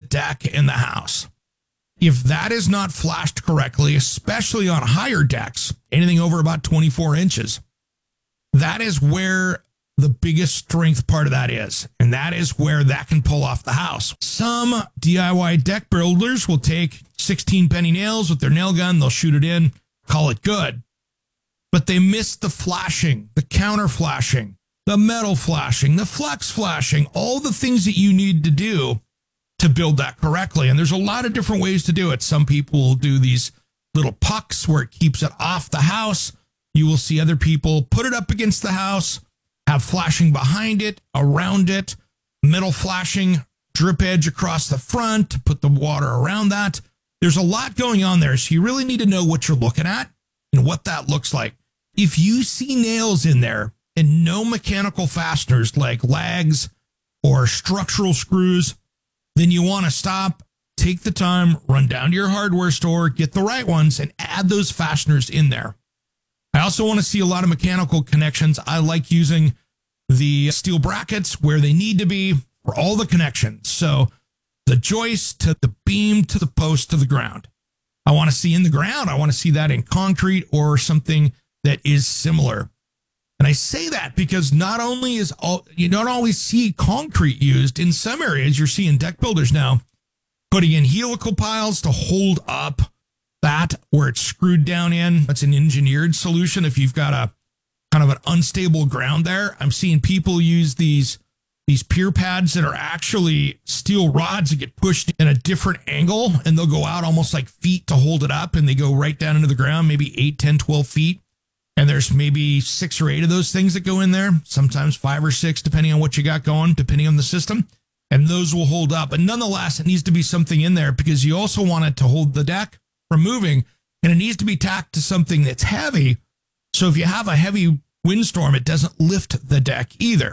deck in the house. If that is not flashed correctly, especially on higher decks, anything over about 24 inches, that is where the biggest strength part of that is. And that is where that can pull off the house. Some DIY deck builders will take 16 penny nails with their nail gun. They'll shoot it in, call it good. But they miss the flashing, the counter flashing, the metal flashing, the flex flashing, all the things that you need to do to build that correctly. And there's a lot of different ways to do it. Some people will do these little pucks where it keeps it off the house. You will see other people put it up against the house, have flashing behind it, around it, metal flashing, drip edge across the front to put the water around that. There's a lot going on there. So you really need to know what you're looking at and what that looks like. If you see nails in there and no mechanical fasteners like lags or structural screws, then you want to stop, take the time, run down to your hardware store, get the right ones, and add those fasteners in there. I also want to see a lot of mechanical connections. I like using the steel brackets where they need to be for all the connections. So the joist to the beam to the post to the ground. I want to see in the ground. I want to see that in concrete or something that is similar. And I say that because not only is you don't always see concrete used. In some areas, you're seeing deck builders now putting in helical piles to hold up that where it's screwed down in. That's an engineered solution. If you've got a kind of an unstable ground there, I'm seeing people use these pier pads that are actually steel rods that get pushed in a different angle, and they'll go out almost like feet to hold it up, and they go right down into the ground, maybe 8, 10, 12 feet. And there's maybe 6 or 8 of those things that go in there, sometimes 5 or 6, depending on what you got going, depending on the system. And those will hold up. But nonetheless, it needs to be something in there because you also want it to hold the deck from moving, and it needs to be tacked to something that's heavy. So if you have a heavy windstorm, it doesn't lift the deck either.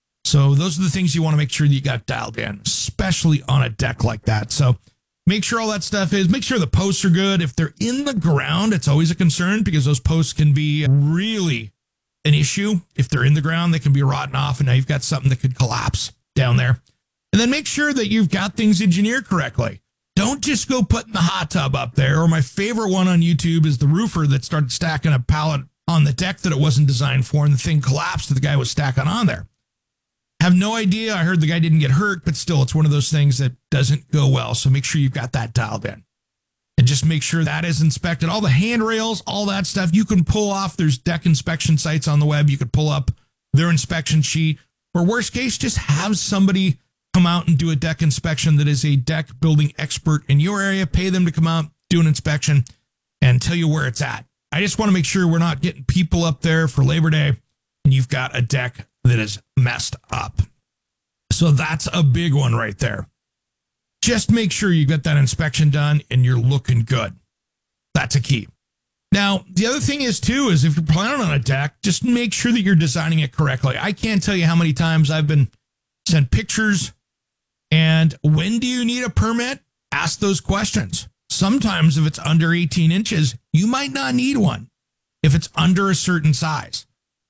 So those are the things you want to make sure that you got dialed in, especially on a deck like that. So make sure all that stuff is, make sure the posts are good. If they're in the ground, it's always a concern because those posts can be really an issue. If they're in the ground, they can be rotting off, and now you've got something that could collapse down there. And then make sure that you've got things engineered correctly. Don't just go putting the hot tub up there. Or my favorite one on YouTube is the roofer that started stacking a pallet on the deck that it wasn't designed for, and the thing collapsed that the guy was stacking on there. Have no idea. I heard the guy didn't get hurt, but still, it's one of those things that doesn't go well. So make sure you've got that dialed in. And just make sure that is inspected. All the handrails, all that stuff, you can pull off. There's deck inspection sites on the web. You could pull up their inspection sheet. Or worst case, just have somebody come out and do a deck inspection that is a deck building expert in your area. Pay them to come out, do an inspection, and tell you where it's at. I just want to make sure we're not getting people up there for Labor Day and you've got a deck that is messed up. So that's a big one right there. Just make sure you get that inspection done and you're looking good. That's a key. Now, the other thing is too, is if you're planning on a deck, just make sure that you're designing it correctly. I can't tell you how many times I've been sent pictures, and when do you need a permit? Ask those questions. Sometimes if it's under 18 inches, you might not need one if it's under a certain size.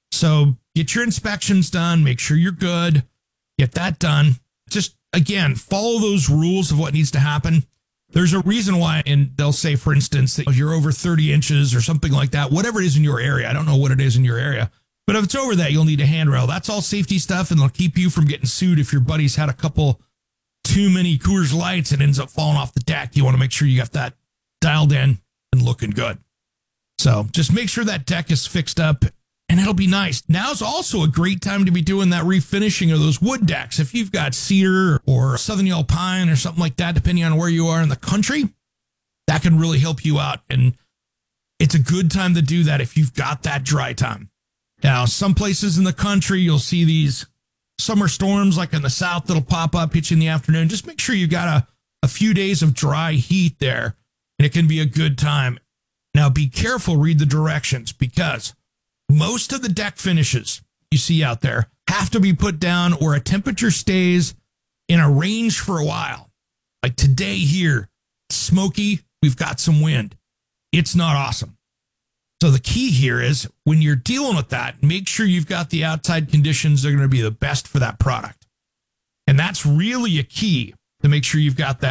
So get your inspections done. Make sure you're good. Get that done. Just, again, follow those rules of what needs to happen. There's a reason why, and they'll say, for instance, that if you're over 30 inches or something like that, whatever it is in your area, I don't know what it is in your area, but if it's over that, you'll need a handrail. That's all safety stuff, and they'll keep you from getting sued if your buddy's had a couple too many Coors Lights and ends up falling off the deck. You want to make sure you got that dialed in and looking good. So just make sure that deck is fixed up, and it'll be nice. Now's also a great time to be doing that refinishing of those wood decks. If you've got cedar or southern yellow pine or something like that, depending on where you are in the country, that can really help you out. And it's a good time to do that if you've got that dry time. Now, some places in the country, you'll see these summer storms like in the south that'll pop up, hit you in the afternoon. Just make sure you've got a few days of dry heat there, and it can be a good time. Now, be careful, read the directions, because most of the deck finishes you see out there have to be put down where a temperature stays in a range for a while. Like today here, smoky, we've got some wind. It's not awesome. So the key here is when you're dealing with that, make sure you've got the outside conditions that are going to be the best for that product. And that's really a key to make sure you've got that